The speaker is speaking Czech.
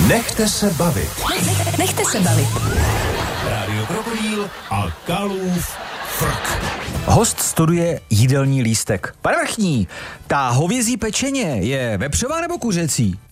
Nechte se bavit. Nechte se bavit. Rádio Krokodýl a Kalův frk. Host studuje jídelní lístek. Pane vrchní, ta hovězí pečeně je vepřová nebo kuřecí?